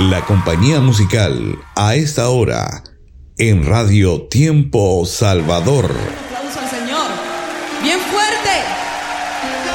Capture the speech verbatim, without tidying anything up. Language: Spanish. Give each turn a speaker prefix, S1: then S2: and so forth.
S1: La compañía musical a esta hora en Radio Tiempo Salvador.
S2: Un aplauso al Señor. Bien fuerte.